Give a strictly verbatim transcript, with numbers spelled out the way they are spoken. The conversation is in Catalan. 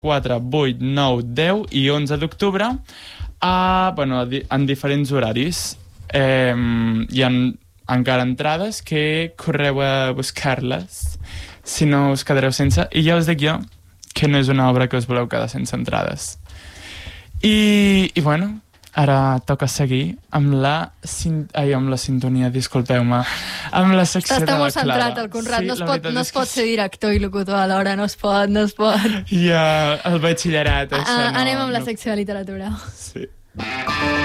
quatre, vuit, nou, deu i onze d'octubre a, bueno, en diferents horaris. Eh, hi ha encara entrades que correu a buscar-les si no us quedareu sense, i ja us dic jo que no és una obra que us voleu quedar sense entrades. I, i bueno, ara toca seguir amb la, ai, amb la sintonia, disculpeu-me, amb la secció de la Clara. Està molt centrat, el Conrad, sí, no, es pot, no es pot ser director i locutor alhora, no es pot, no es pot. Ja, el batxillerat, això a, no. Anem amb la no. secció de literatura. Sí.